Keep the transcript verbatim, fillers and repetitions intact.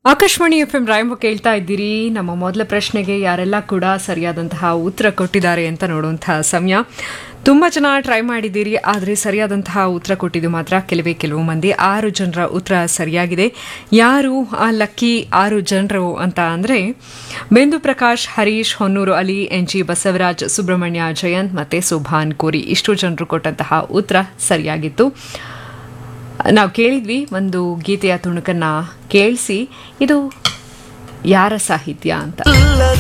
Akashvani F M ರಾಯಂಬ ಕೇಳ್ತಾ ಇದ್ದೀರಿ. ನಮ್ಮ ಮೊದಲ ಪ್ರಶ್ನೆಗೆ ಯಾರೆಲ್ಲ ಕೂಡ ಸರಿಯಾದಂತಹ ಉತ್ತರ ಕೊಟ್ಟಿದ್ದಾರೆ ಅಂತ ನೋಡುವಂತಹ ಸಮಯ. ತುಂಬ ಜನ ಟ್ರೈ ಮಾಡಿದ್ದೀರಿ, ಆದರೆ ಸರಿಯಾದಂತಹ ಉತ್ತರ ಕೊಟ್ಟಿದ್ದು ಮಾತ್ರ ಕೆಲವೇ ಕೆಲವು ಮಂದಿ. ಆರು ಜನರ ಉತ್ತರ ಸರಿಯಾಗಿದೆ. ಯಾರು ಆ ಲಕ್ಕಿ ಆರು ಜನರು ಅಂತ ಅಂದರೆ ಬಿಂದು ಪ್ರಕಾಶ್, ಹರೀಶ್, ಹೊನ್ನೂರು ಅಲಿ, ಎನ್ ಜಿ ಬಸವರಾಜ್, ಸುಬ್ರಹ್ಮಣ್ಯ ಜಯಂತ್ ಮತ್ತು ಸುಭಾನ್ ಕೋರಿ. ಇಷ್ಟು ಜನರು ಕೊಟ್ಟಂತಹ ಉತ್ತರ ಸರಿಯಾಗಿತ್ತು. ನಾವು ಕೇಳಿದ್ವಿ ಒಂದು ಗೀತೆಯ ತುಣುಕನ್ನ ಕೇಳಿಸಿ, ಇದು ಯಾರ ಸಾಹಿತ್ಯ ಅಂತ.